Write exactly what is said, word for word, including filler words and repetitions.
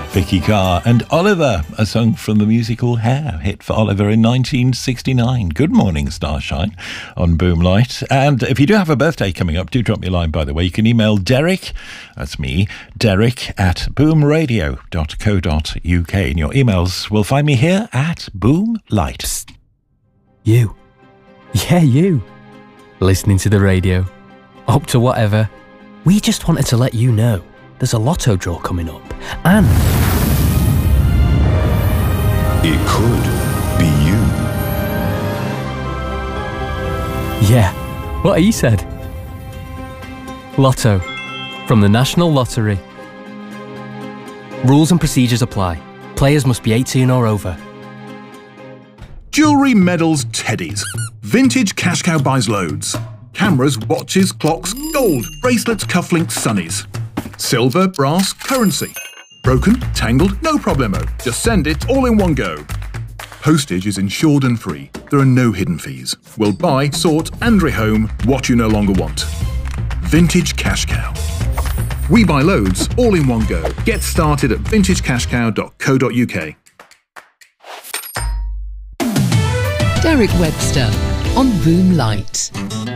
Vicky Carr and Oliver, a song from the musical Hair, hit for Oliver in nineteen sixty-nine. Good morning, Starshine on Boomlight. And if you do have a birthday coming up, do drop me a line, by the way. You can email Derek, that's me, Derek at boomradio dot co dot uk. And your emails will find me here at Boomlight. Psst. You. Yeah, you. Listening to the radio. Up to whatever. We just wanted to let you know there's a lotto draw coming up. And it could be you. Yeah, what he said. Lotto, from the National Lottery. Rules and procedures apply. Players must be eighteen or over. Jewellery, medals, teddies. Vintage Cash Cow buys loads. Cameras, watches, clocks, gold, bracelets, cufflinks, sunnies. Silver, brass, currency. Broken, tangled, no problemo. Just send it all in one go. Postage is insured and free. There are no hidden fees. We'll buy, sort and rehome what you no longer want. Vintage Cash Cow. We buy loads all in one go. Get started at vintage cash cow dot co dot uk. Derek Webster on Boomlight.